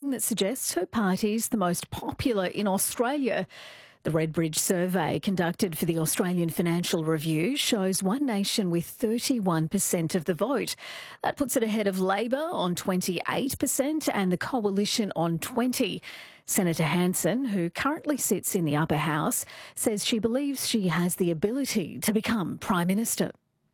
polling that suggests her party's the most popular in Australia. The Redbridge survey conducted for the Australian Financial Review shows One Nation with 31% of the vote. That puts it ahead of Labor on 28% and the Coalition on 20%. Senator Hanson, who currently sits in the upper house, says she believes she has the ability to become Prime Minister.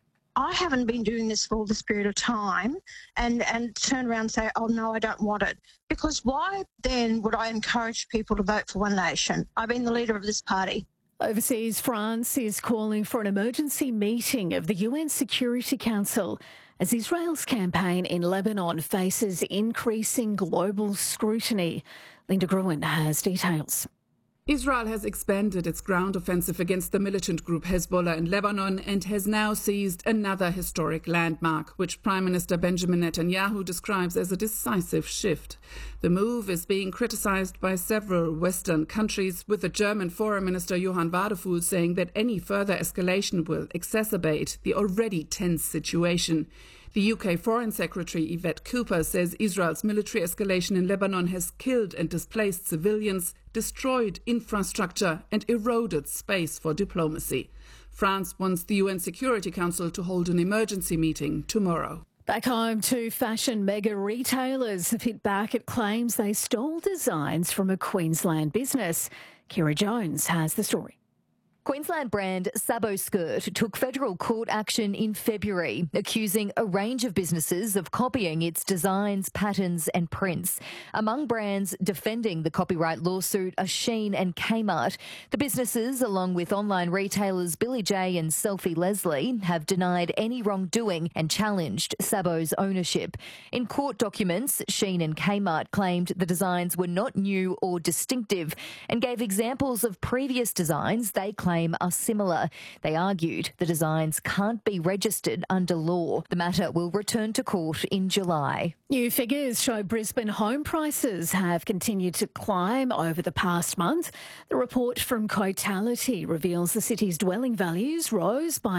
I haven't been doing this for all this period of time and turn around and say, oh, no, I don't want it. Because why then would I encourage people to vote for One Nation? I've been the leader of this party. Overseas, France is calling for an emergency meeting of the UN Security Council as Israel's campaign in Lebanon faces increasing global scrutiny. Linda Gruen has details. Israel has expanded its ground offensive against the militant group Hezbollah in Lebanon and has now seized another historic landmark, which Prime Minister Benjamin Netanyahu describes as a decisive shift. The move is being criticized by several Western countries, with the German Foreign Minister Johann Wadephul saying that any further escalation will exacerbate the already tense situation. The UK Foreign Secretary Yvette Cooper says Israel's military escalation in Lebanon has killed and displaced civilians, destroyed infrastructure and eroded space for diplomacy. France wants the UN Security Council to hold an emergency meeting tomorrow. Back home, two fashion mega retailers have hit back at claims they stole designs from a Queensland business. Kira Jones has the story. Queensland brand Sabo Skirt took federal court action in February, accusing a range of businesses of copying its designs, patterns and prints. Among brands defending the copyright lawsuit are Shein and Kmart. The businesses, along with online retailers Billy J and Selfie Leslie, have denied any wrongdoing and challenged Sabo's ownership. In court documents, Shein and Kmart claimed the designs were not new or distinctive and gave examples of previous designs they claim are similar. They argued the designs can't be registered under law. The matter will return to court in July. New figures show Brisbane home prices have continued to climb over the past month. The report from Cotality reveals the city's dwelling values rose by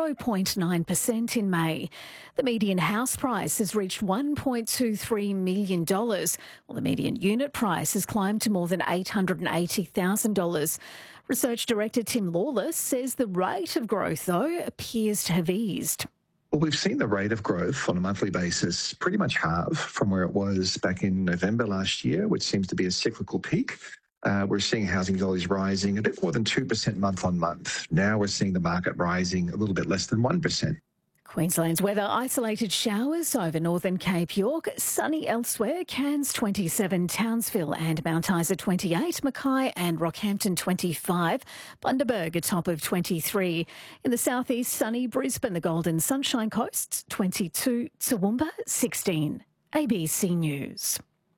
0.9% in May. The median house price has reached $1.23 million, while the median unit price has climbed to more than $880,000. Research Director Tim Lawless says the rate of growth, though, appears to have eased. Well, we've seen the rate of growth on a monthly basis pretty much halve from where it was back in November last year, which seems to be a cyclical peak. We're seeing housing values rising a bit more than 2% month on month. Now we're seeing the market rising a little bit less than 1%. Queensland's weather: isolated showers over northern Cape York, sunny elsewhere, Cairns 27, Townsville and Mount Isa 28, Mackay and Rockhampton 25, Bundaberg a top of 23. In the southeast, sunny, Brisbane, the Golden Sunshine Coast 22, Toowoomba 16. ABC News.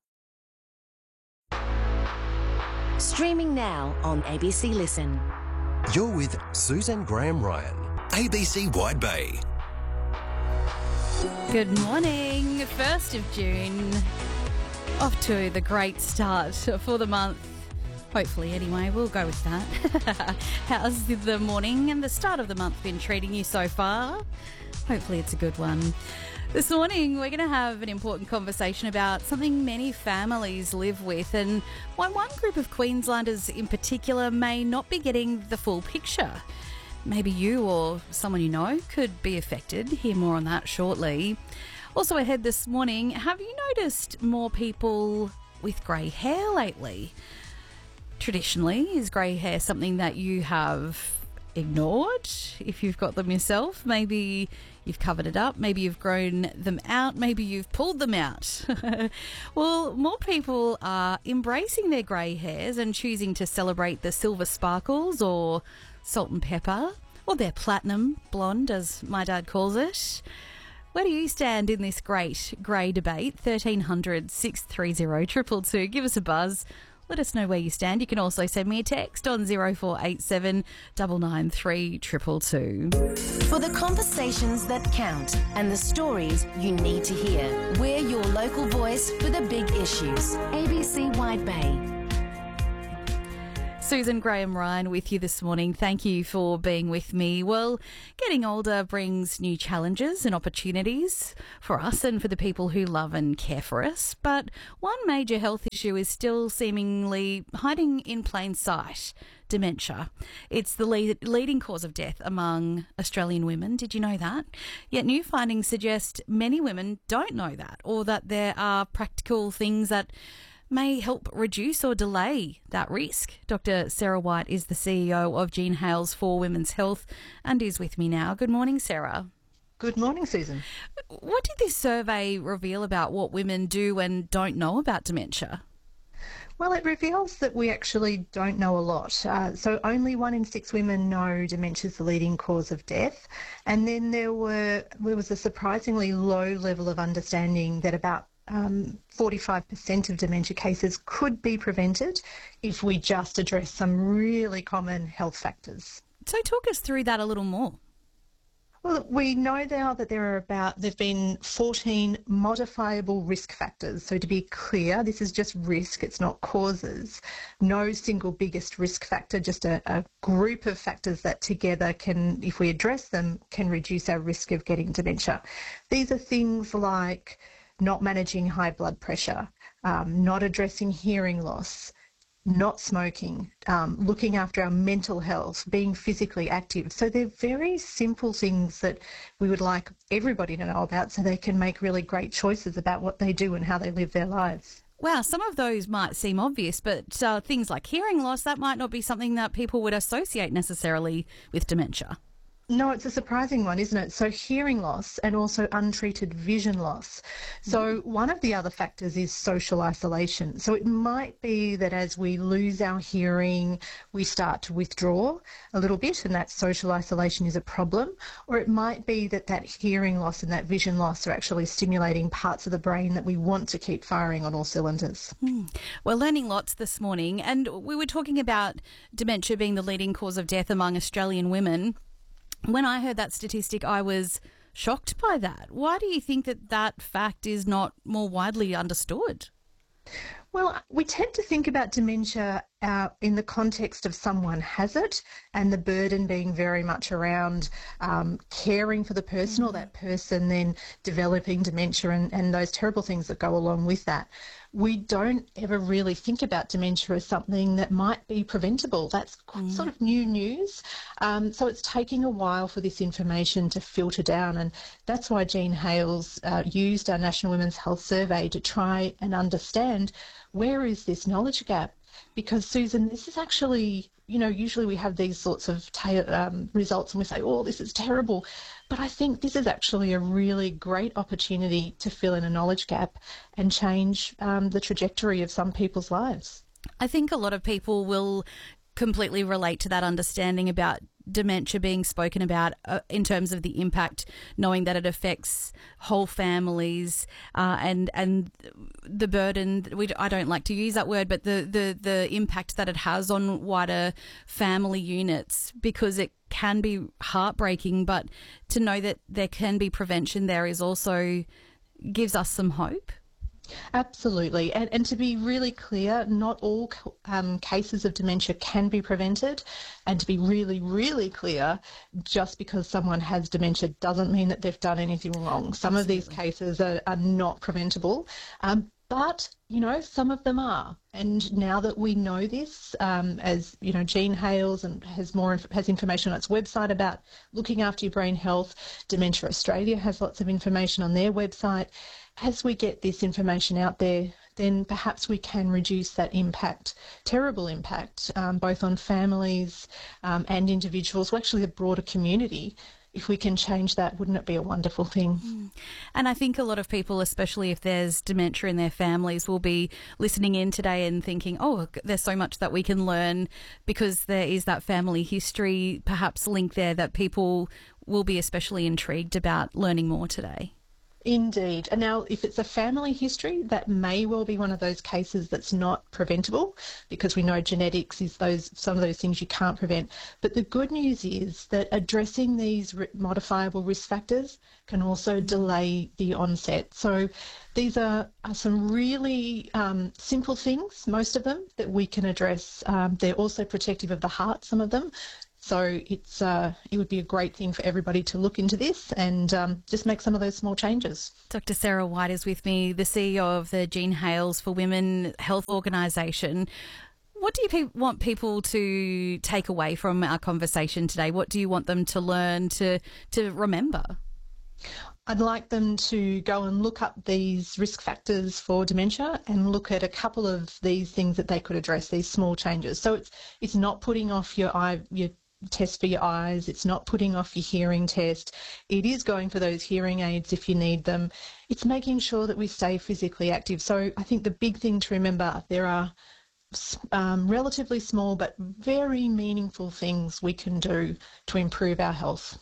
Streaming now on ABC Listen. You're with Susan Graham-Ryan, ABC Wide Bay. Good morning, 1st of June, off to the great start for the month. Hopefully, anyway, we'll go with that. How's the morning and the start of the month been treating you so far? Hopefully it's a good one. This morning, we're going to have an important conversation about something many families live with, and one group of Queenslanders in particular may not be getting the full picture. Maybe you or someone you know could be affected. Hear more on that shortly. Also ahead this morning, have you noticed more people with grey hair lately? Traditionally, is grey hair something that you have ignored if you've got them yourself? Maybe you've covered it up, maybe you've grown them out, maybe you've pulled them out. Well, more people are embracing their grey hairs and choosing to celebrate the silver sparkles or salt and pepper, or their platinum blonde, as my dad calls it. Where do you stand in this great grey debate? 1300 630 222. Give us a buzz. Let us know where you stand. You can also send me a text on 0487 993 222. For the conversations that count and the stories you need to hear, we're your local voice for the big issues. ABC Wide Bay. Susan Graham-Ryan with you this morning. Thank you for being with me. Well, getting older brings new challenges and opportunities for us and for the people who love and care for us. But one major health issue is still seemingly hiding in plain sight: dementia. It's the leading cause of death among Australian women. Did you know that? Yet new findings suggest many women don't know that, or that there are practical things that may help reduce or delay that risk. Dr. Sarah White is the CEO of Jean Hales for Women's Health and is with me now. Good morning, Sarah. Good morning, Susan. What did this survey reveal about what women do and don't know about dementia? Well, it reveals that we actually don't know a lot. So only 1 in 6 women know dementia is the leading cause of death. And then there was a surprisingly low level of understanding that about 45% of dementia cases could be prevented if we just address some really common health factors. So talk us through that a little more. Well, we know now that there have been 14 modifiable risk factors. So to be clear, this is just risk, it's not causes. No single biggest risk factor, just a group of factors that together can, if we address them, can reduce our risk of getting dementia. These are things like not managing high blood pressure, not addressing hearing loss, not smoking, looking after our mental health, being physically active. So they're very simple things that we would like everybody to know about so they can make really great choices about what they do and how they live their lives. Wow, some of those might seem obvious, but things like hearing loss, that might not be something that people would associate necessarily with dementia. No, it's a surprising one, isn't it? So hearing loss and also untreated vision loss. So one of the other factors is social isolation. So it might be that as we lose our hearing, we start to withdraw a little bit, and that social isolation is a problem. Or it might be that that hearing loss and that vision loss are actually stimulating parts of the brain that we want to keep firing on all cylinders. We're learning lots this morning, and we were talking about dementia being the leading cause of death among Australian women. When I heard that statistic, I was shocked by that. Why do you think that fact is not more widely understood? Well, we tend to think about dementia in the context of someone has it and the burden being very much around caring for the person or that person then developing dementia and those terrible things that go along with that. We don't ever really think about dementia as something that might be preventable. That's sort of new news. So it's taking a while for this information to filter down, and that's why Jean Hales used our National Women's Health Survey to try and understand where is this knowledge gap. Because, Susan, this is actually, usually we have these sorts of results and we say, oh, this is terrible. But I think this is actually a really great opportunity to fill in a knowledge gap and change the trajectory of some people's lives. I think a lot of people will completely relate to that understanding about dementia being spoken about in terms of the impact, knowing that it affects whole families and the burden. I don't like to use that word, but the impact that it has on wider family units, because it can be heartbreaking. But to know that there can be prevention there is also gives us some hope. Absolutely. And to be really clear, not all cases of dementia can be prevented. And to be really, really clear, just because someone has dementia doesn't mean that they've done anything wrong. Some of these cases are not preventable. But, some of them are. And now that we know this, as, Jean Hales and has information on its website about looking after your brain health, Dementia Australia has lots of information on their website. As we get this information out there, then perhaps we can reduce that impact, terrible impact, both on families and individuals, well, actually the broader community. If we can change that, wouldn't it be a wonderful thing? And I think a lot of people, especially if there's dementia in their families, will be listening in today and thinking, oh, there's so much that we can learn because there is that family history perhaps link there that people will be especially intrigued about learning more today. Indeed. And now, if it's a family history, that may well be one of those cases that's not preventable, because we know genetics is some of those things you can't prevent. But the good news is that addressing these modifiable risk factors can also delay the onset. So these are some really simple things, most of them, that we can address. They're also protective of the heart, some of them. So it would be a great thing for everybody to look into this and just make some of those small changes. Dr. Sarah White is with me, the CEO of the Jean Hales for Women Health Organisation. What do you want people to take away from our conversation today? What do you want them to learn, to remember? I'd like them to go and look up these risk factors for dementia and look at a couple of these things that they could address, these small changes. So it's not putting off your test for your eyes, it's not putting off your hearing test, it is going for those hearing aids if you need them. It's making sure that we stay physically active. So I think the big thing to remember, there are relatively small but very meaningful things we can do to improve our health.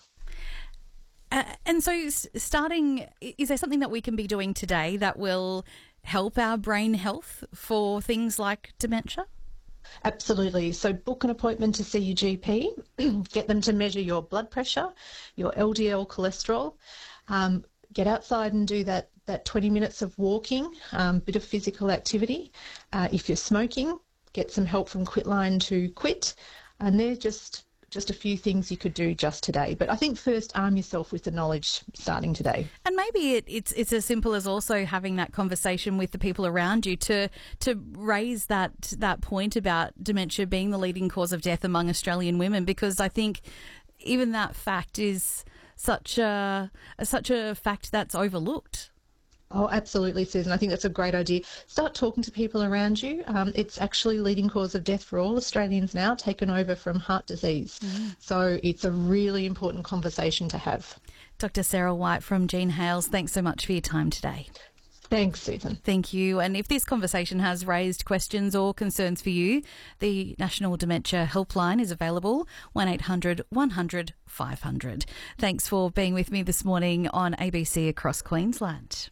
And so starting, is there something that we can be doing today that will help our brain health for things like dementia? Absolutely. So book an appointment to see your GP, get them to measure your blood pressure, your LDL cholesterol, get outside and do that 20 minutes of walking, bit of physical activity. If you're smoking, get some help from Quitline to quit. And they're just a few things you could do just today. But I think first arm yourself with the knowledge starting today. And maybe it's as simple as also having that conversation with the people around you to raise that point about dementia being the leading cause of death among Australian women, because I think even that fact is such a fact that's overlooked. Oh, absolutely, Susan. I think that's a great idea. Start talking to people around you. It's actually leading cause of death for all Australians now, taken over from heart disease. So it's a really important conversation to have. Dr. Sarah White from Jean Hales, thanks so much for your time today. Thanks, Susan. Thank you. And if this conversation has raised questions or concerns for you, the National Dementia Helpline is available, 1800 100 500. Thanks for being with me this morning on ABC Across Queensland.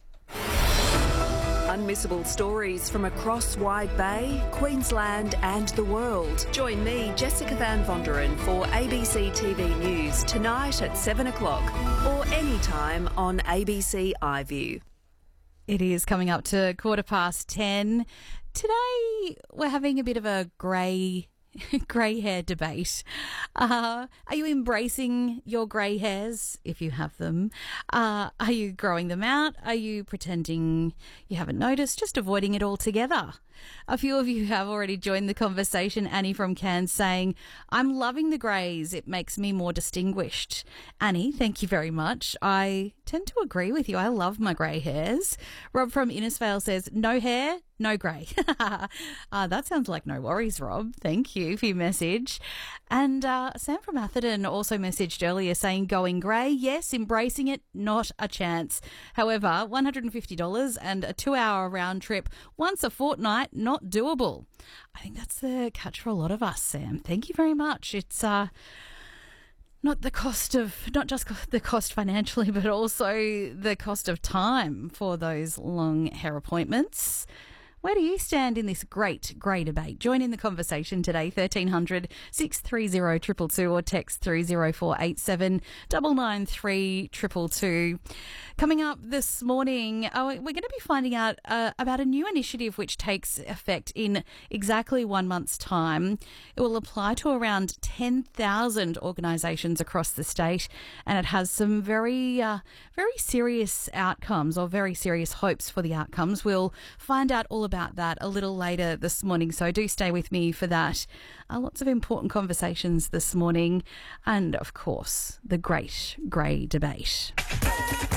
Unmissable stories from across Wide Bay, Queensland and the world. Join me, Jessica Van Vonderen, for ABC TV News tonight at 7 o'clock or anytime on ABC iView. It is coming up to 10:15. Today we're having a bit of a grey hair debate. Are you embracing your grey hairs if you have them? Are you growing them out? Are you pretending you haven't noticed, just avoiding it altogether? A few of you have already joined the conversation. Annie from Cairns saying, I'm loving the greys. It makes me more distinguished. Annie, thank you very much. I tend to agree with you. I love my grey hairs. Rob from Innisfail says, no hair, no grey. That sounds like no worries, Rob. Thank you for your message. And Sam from Atherton also messaged earlier saying going grey. Yes, embracing it, not a chance. However, $150 and a 2-hour round trip once a fortnight, not doable. I think that's the catch for a lot of us, Sam. Thank you very much. It's not just the cost financially, but also the cost of time for those long hair appointments. Where do you stand in this great grey debate? Join in the conversation today, 1300 630 222 or text through 0487 993 222. Coming up this morning, we're going to be finding out about a new initiative which takes effect in exactly 1 month's time. It will apply to around 10,000 organisations across the state, and it has some very serious outcomes, or very serious hopes for the outcomes. We'll find out all about that a little later this morning, so do stay with me for that. Lots of important conversations this morning, and of course, the great grey debate.